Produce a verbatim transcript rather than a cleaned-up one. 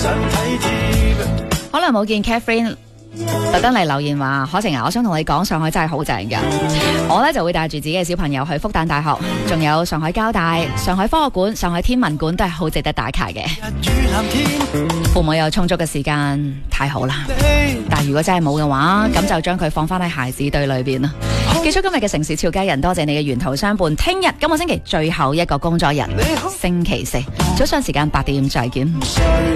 可能冇見 Catherine 特登嚟留言話，可晴啊，我想同你講，上海真係好正㗎。我呢就會帶住自己嘅小朋友去復旦大學，仲有上海交大、上海科學館、上海天文館都係好值得打卡嘅。父母有充足嘅時間，太好啦。但如果真係冇嘅話，咁就將佢放翻喺孩子堆裏邊啦。結束今日嘅城市俏佳人，多謝你嘅沿途相伴。聽日今個星期最後一個工作日，星期四早上時間八點再見。